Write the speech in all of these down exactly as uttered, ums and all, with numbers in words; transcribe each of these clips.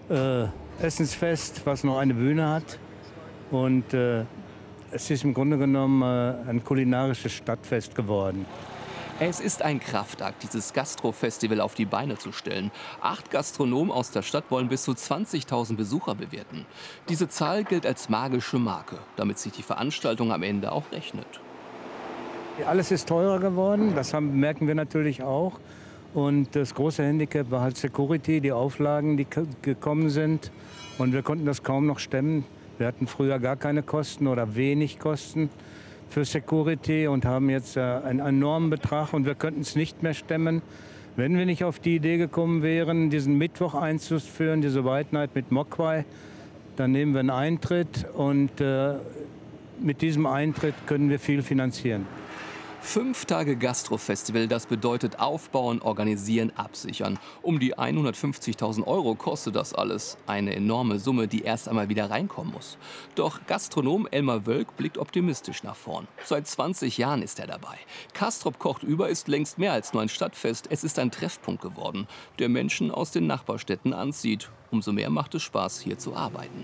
äh, Essensfest, was noch eine Bühne hat. Und äh, es ist im Grunde genommen äh, ein kulinarisches Stadtfest geworden. Es ist ein Kraftakt, dieses Gastro-Festival auf die Beine zu stellen. Acht Gastronomen aus der Stadt wollen bis zu zwanzigtausend Besucher bewirten. Diese Zahl gilt als magische Marke, damit sich die Veranstaltung am Ende auch rechnet. Alles ist teurer geworden, das haben, merken wir natürlich auch. Und das große Handicap war halt Security, die Auflagen, die gekommen sind. Und wir konnten das kaum noch stemmen. Wir hatten früher gar keine Kosten oder wenig Kosten für Security und haben jetzt äh, einen enormen Betrag. Und wir könnten es nicht mehr stemmen, wenn wir nicht auf die Idee gekommen wären, diesen Mittwoch einzuführen, diese White Night mit Mogwai. Dann nehmen wir einen Eintritt und äh, mit diesem Eintritt können wir viel finanzieren. Fünf Tage Gastro-Festival, das bedeutet aufbauen, organisieren, absichern. Um die hundertfünfzigtausend Euro kostet das alles. Eine enorme Summe, die erst einmal wieder reinkommen muss. Doch Gastronom Elmar Wölk blickt optimistisch nach vorn. Seit zwanzig Jahren ist er dabei. Castrop kocht über ist längst mehr als nur ein Stadtfest. Es ist ein Treffpunkt geworden, der Menschen aus den Nachbarstädten anzieht. Umso mehr macht es Spaß, hier zu arbeiten.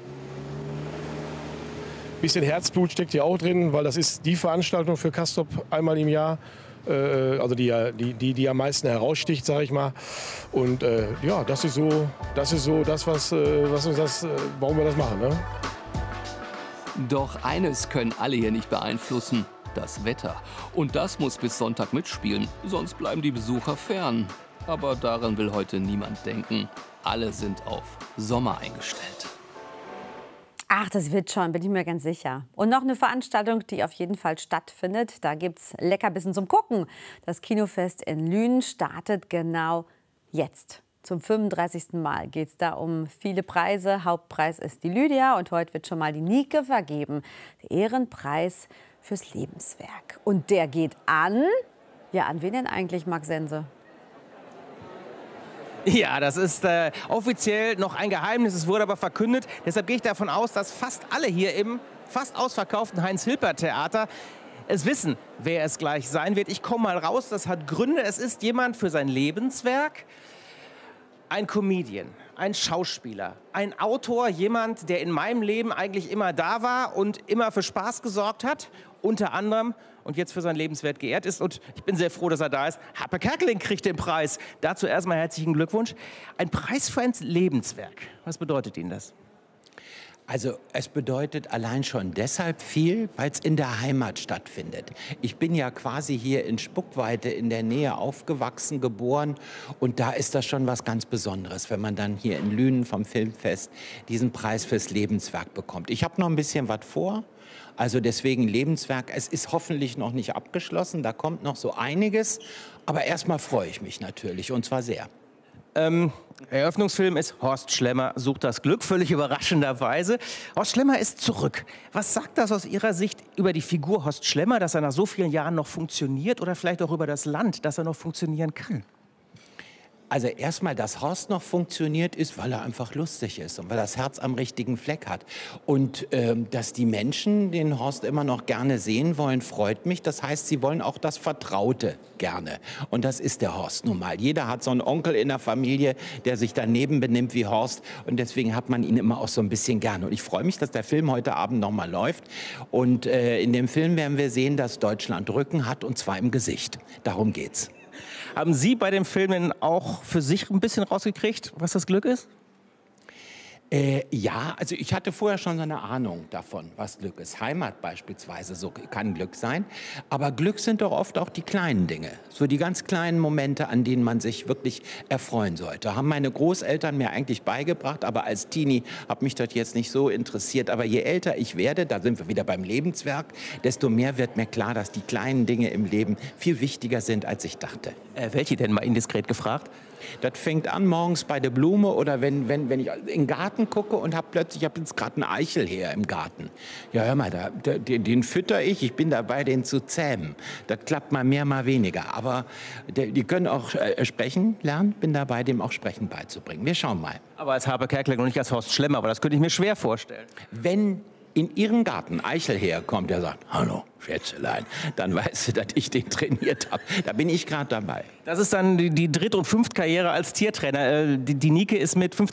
Ein bisschen Herzblut steckt hier auch drin, weil das ist die Veranstaltung für Castrop einmal im Jahr, äh, also die, die, die, die am meisten heraussticht, sage ich mal. Und äh, ja, das ist so das, ist so das was, äh, was uns das, äh, warum wir das machen. Ne? Doch eines können alle hier nicht beeinflussen: das Wetter. Und das muss bis Sonntag mitspielen, sonst bleiben die Besucher fern. Aber daran will heute niemand denken. Alle sind auf Sommer eingestellt. Ach, das wird schon, bin ich mir ganz sicher. Und noch eine Veranstaltung, die auf jeden Fall stattfindet. Da gibt es Leckerbissen zum Gucken. Das Kinofest in Lünen startet genau jetzt. Zum fünfunddreißigsten Mal geht es da um viele Preise. Hauptpreis ist die Lydia und heute wird schon mal die Nike vergeben. Der Ehrenpreis fürs Lebenswerk. Und der geht an, ja, an wen denn eigentlich, Marc Sense? Ja, das ist äh, offiziell noch ein Geheimnis, es wurde aber verkündet. Deshalb gehe ich davon aus, dass fast alle hier im fast ausverkauften Heinz-Hilpert-Theater es wissen, wer es gleich sein wird. Ich komme mal raus, das hat Gründe. Es ist jemand für sein Lebenswerk, ein Comedian, ein Schauspieler, ein Autor, jemand, der in meinem Leben eigentlich immer da war und immer für Spaß gesorgt hat, unter anderem, und jetzt für sein Lebenswerk geehrt ist. Und ich bin sehr froh, dass er da ist. Harpe Kerkeling kriegt den Preis. Dazu erstmal herzlichen Glückwunsch. Ein Preis für ein Lebenswerk. Was bedeutet Ihnen das? Also es bedeutet allein schon deshalb viel, weil es in der Heimat stattfindet. Ich bin ja quasi hier in Spuckweite in der Nähe aufgewachsen, geboren. Und da ist das schon was ganz Besonderes, wenn man dann hier in Lünen vom Filmfest diesen Preis fürs Lebenswerk bekommt. Ich habe noch ein bisschen was vor. Also deswegen Lebenswerk. Es ist hoffentlich noch nicht abgeschlossen. Da kommt noch so einiges. Aber erstmal freue ich mich natürlich, und zwar sehr. Ähm, Eröffnungsfilm ist Horst Schlemmer sucht das Glück, völlig überraschenderweise. Horst Schlemmer ist zurück. Was sagt das aus Ihrer Sicht über die Figur Horst Schlemmer, dass er nach so vielen Jahren noch funktioniert, oder vielleicht auch über das Land, dass er noch funktionieren kann? Also erstmal, dass Horst noch funktioniert, ist, weil er einfach lustig ist und weil er das Herz am richtigen Fleck hat. Und ähm, dass die Menschen den Horst immer noch gerne sehen wollen, freut mich. Das heißt, sie wollen auch das Vertraute gerne. Und das ist der Horst nun mal. Jeder hat so einen Onkel in der Familie, der sich daneben benimmt wie Horst. Und deswegen hat man ihn immer auch so ein bisschen gerne. Und ich freue mich, dass der Film heute Abend noch mal läuft. Und äh, in dem Film werden wir sehen, dass Deutschland Rücken hat, und zwar im Gesicht. Darum geht's. Haben Sie bei dem Film denn auch für sich ein bisschen rausgekriegt, was das Glück ist? Äh, ja, also ich hatte vorher schon so eine Ahnung davon, was Glück ist. Heimat beispielsweise, so kann Glück sein. Aber Glück sind doch oft auch die kleinen Dinge. So die ganz kleinen Momente, an denen man sich wirklich erfreuen sollte. Haben meine Großeltern mir eigentlich beigebracht, aber als Teenie hat mich das jetzt nicht so interessiert. Aber je älter ich werde, da sind wir wieder beim Lebenswerk, desto mehr wird mir klar, dass die kleinen Dinge im Leben viel wichtiger sind, als ich dachte. Äh, welche denn, mal indiskret gefragt? Das fängt an morgens bei der Blume oder wenn, wenn, wenn ich in den Garten gucke und habe plötzlich, ich habe jetzt gerade einen Eichelheer im Garten. Ja, hör mal, da, da, den, den fütter ich, ich bin dabei, den zu zähmen. Das klappt mal mehr, mal weniger. Aber der, die können auch äh, sprechen lernen, bin dabei, dem auch Sprechen beizubringen. Wir schauen mal. Aber als Harpe Kerkeling und nicht als Horst Schlemmer, aber das könnte ich mir schwer vorstellen. Wenn in Ihren Garten Eichelheer kommt, der sagt, hallo, Schätzelein, dann weißt du, dass ich den trainiert habe. Da bin ich gerade dabei. Das ist dann die, die Dritt- und Fünftkarriere als Tiertrainer. Die, die Nike ist mit fünfzehn